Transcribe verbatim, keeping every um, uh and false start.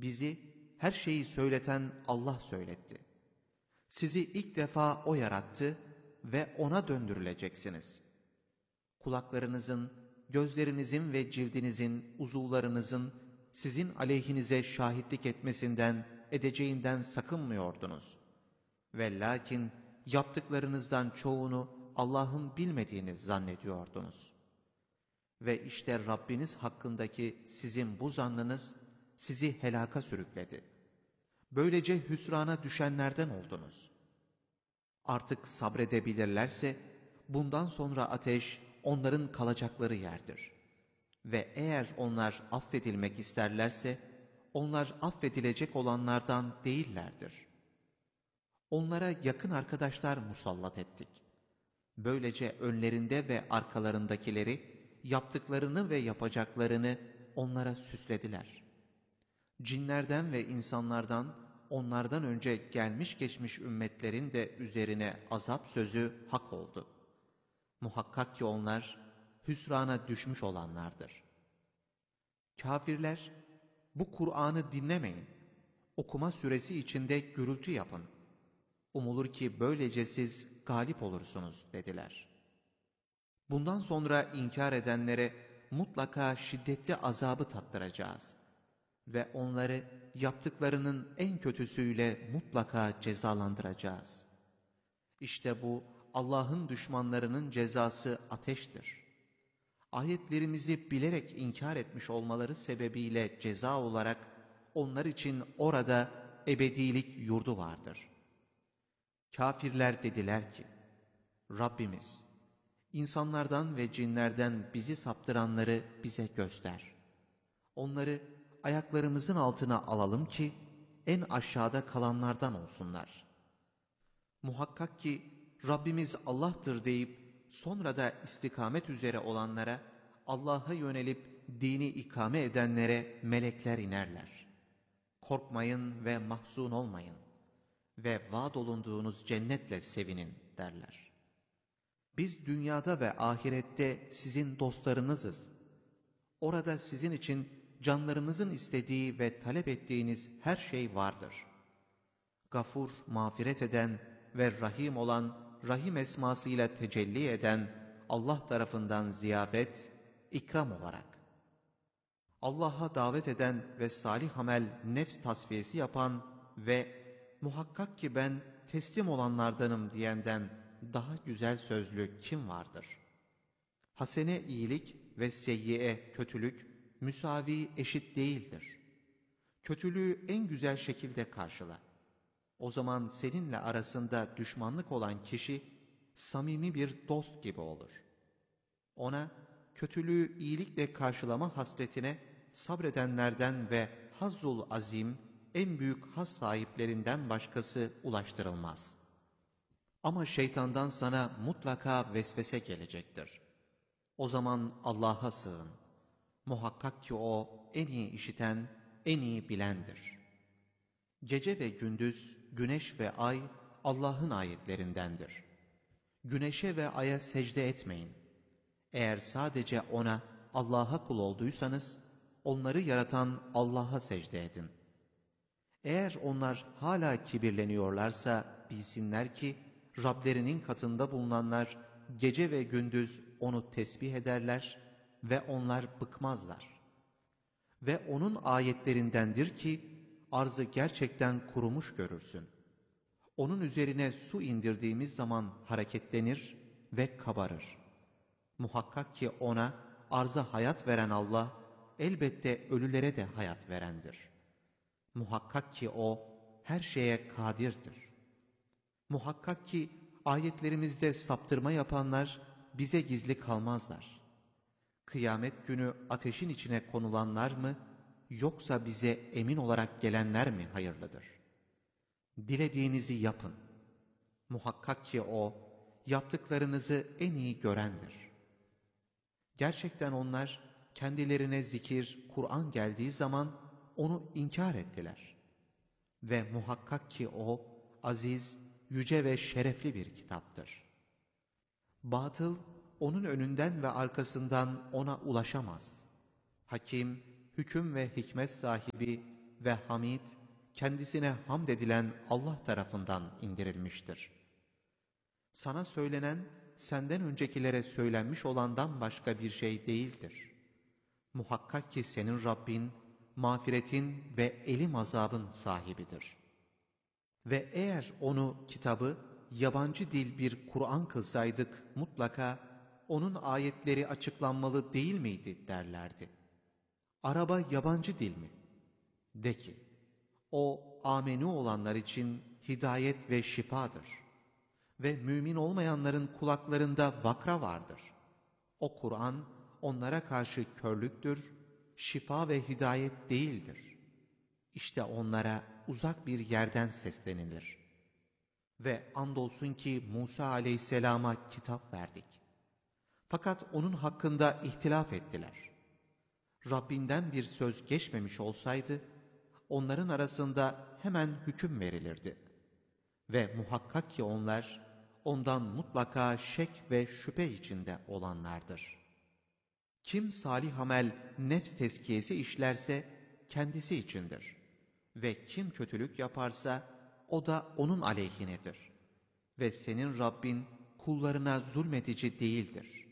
Bizi her şeyi söyleten Allah söyletti. Sizi ilk defa O yarattı ve O'na döndürüleceksiniz. Kulaklarınızın, gözlerinizin ve cildinizin, uzuvlarınızın sizin aleyhinize şahitlik etmesinden, edeceğinden sakınmıyordunuz. Ve lakin yaptıklarınızdan çoğunu Allah'ın bilmediğini zannediyordunuz. Ve işte Rabbiniz hakkındaki sizin bu zannınız sizi helaka sürükledi. Böylece hüsrana düşenlerden oldunuz. Artık sabredebilirlerse bundan sonra ateş onların kalacakları yerdir. Ve eğer onlar affedilmek isterlerse onlar affedilecek olanlardan değillerdir. Onlara yakın arkadaşlar musallat ettik. Böylece önlerinde ve arkalarındakileri, yaptıklarını ve yapacaklarını onlara süslediler. Cinlerden ve insanlardan, onlardan önce gelmiş geçmiş ümmetlerin de üzerine azap sözü hak oldu. Muhakkak ki onlar hüsrana düşmüş olanlardır. Kafirler, bu Kur'an'ı dinlemeyin, okuma süresi içinde gürültü yapın. Umulur ki böylece siz galip olursunuz dediler. Bundan sonra inkar edenlere mutlaka şiddetli azabı tattıracağız. Ve onları yaptıklarının en kötüsüyle mutlaka cezalandıracağız. İşte bu Allah'ın düşmanlarının cezası ateştir. Ayetlerimizi bilerek inkar etmiş olmaları sebebiyle ceza olarak onlar için orada ebedilik yurdu vardır. Kafirler dediler ki, Rabbimiz, insanlardan ve cinlerden bizi saptıranları bize göster. Onları ayaklarımızın altına alalım ki en aşağıda kalanlardan olsunlar. Muhakkak ki Rabbimiz Allah'tır deyip sonra da istikamet üzere olanlara, Allah'a yönelip dini ikame edenlere melekler inerler. Korkmayın ve mahzun olmayın ve vaad olunduğunuz cennetle sevinin derler. Biz dünyada ve ahirette sizin dostlarınızız. Orada sizin için canlarınızın istediği ve talep ettiğiniz her şey vardır. Gafur, mağfiret eden ve Rahim olan, Rahim esmasıyla tecelli eden Allah tarafından ziyafet, ikram olarak. Allah'a davet eden ve salih amel nefs tasfiyesi yapan ve muhakkak ki ben teslim olanlardanım diyenden daha güzel sözlü kim vardır? Hasene iyilik ve seyyiye kötülük müsavi eşit değildir. Kötülüğü en güzel şekilde karşıla. O zaman seninle arasında düşmanlık olan kişi samimi bir dost gibi olur. Ona kötülüğü iyilikle karşılama hasretine sabredenlerden ve hazzul azim en büyük haz sahiplerinden başkası ulaştırılmaz. Ama şeytandan sana mutlaka vesvese gelecektir. O zaman Allah'a sığın. Muhakkak ki O en iyi işiten, en iyi bilendir. Gece ve gündüz, güneş ve ay Allah'ın ayetlerindendir. Güneşe ve aya secde etmeyin. Eğer sadece O'na, Allah'a kul olduysanız, onları yaratan Allah'a secde edin. Eğer onlar hala kibirleniyorlarsa bilsinler ki, Rablerinin katında bulunanlar gece ve gündüz O'nu tesbih ederler ve onlar bıkmazlar. Ve O'nun ayetlerindendir ki, arzı gerçekten kurumuş görürsün. Onun üzerine su indirdiğimiz zaman hareketlenir ve kabarır. Muhakkak ki O'na, arza hayat veren Allah, elbette ölülere de hayat verendir. Muhakkak ki O, her şeye kadirdir. Muhakkak ki ayetlerimizde saptırma yapanlar bize gizli kalmazlar. Kıyamet günü ateşin içine konulanlar mı, yoksa bize emin olarak gelenler mi hayırlıdır? Dilediğinizi yapın. Muhakkak ki O, yaptıklarınızı en iyi görendir. Gerçekten onlar, kendilerine zikir, Kur'an geldiği zaman onu inkar ettiler. Ve muhakkak ki O, aziz, yüce ve şerefli bir kitaptır. Batıl, onun önünden ve arkasından ona ulaşamaz. Hakim, hüküm ve hikmet sahibi ve hamid, kendisine hamd edilen Allah tarafından indirilmiştir. Sana söylenen, senden öncekilere söylenmiş olandan başka bir şey değildir. Muhakkak ki senin Rabbin, mağfiretin ve elim azabın sahibidir. Ve eğer onu, kitabı, yabancı dil bir Kur'an kılsaydık, mutlaka onun ayetleri açıklanmalı değil miydi derlerdi. Araba yabancı dil mi? De ki, o amenu olanlar için hidayet ve şifadır. Ve mümin olmayanların kulaklarında vakra vardır. O Kur'an onlara karşı körlüktür, şifa ve hidayet değildir. İşte onlara uzak bir yerden seslenilir. Ve andolsun ki Musa aleyhisselama kitap verdik. Fakat onun hakkında ihtilaf ettiler. Rabbinden bir söz geçmemiş olsaydı, onların arasında hemen hüküm verilirdi. Ve muhakkak ki onlar, ondan mutlaka şek ve şüphe içinde olanlardır. Kim salih amel, nefs tezkiyesi işlerse, kendisi içindir. Ve kim kötülük yaparsa, o da onun aleyhinedir. Ve senin Rabbin, kullarına zulmedici değildir.